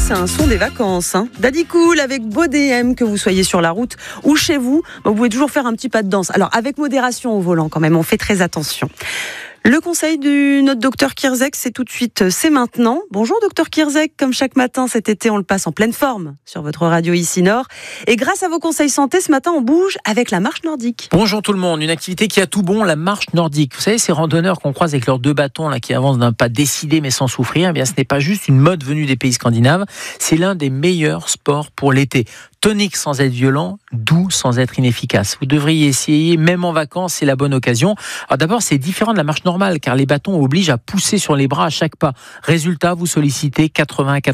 c'est un son des vacances. Daddy Cool avec Beau DM, que vous soyez sur la route ou chez vous, vous pouvez toujours faire un petit pas de danse. Alors avec modération au volant quand même, on fait très attention. Le conseil de notre docteur Kierzek, c'est tout de suite, c'est maintenant. Bonjour docteur Kierzek, comme chaque matin cet été, on le passe en pleine forme sur votre radio ici Nord. Et grâce à vos conseils santé, ce matin, on bouge avec la marche nordique. Bonjour tout le monde, une activité qui a tout bon, la marche nordique. Vous savez, ces randonneurs qu'on croise avec leurs 2 bâtons là, qui avancent d'un pas décidé mais sans souffrir, eh bien, ce n'est pas juste une mode venue des pays scandinaves, c'est l'un des meilleurs sports pour l'été. Tonique sans être violent, doux sans être inefficace. Vous devriez essayer, même en vacances, c'est la bonne occasion. Alors d'abord, c'est différent de la marche normale, car les bâtons obligent à pousser sur les bras à chaque pas. Résultat, vous sollicitez 80 à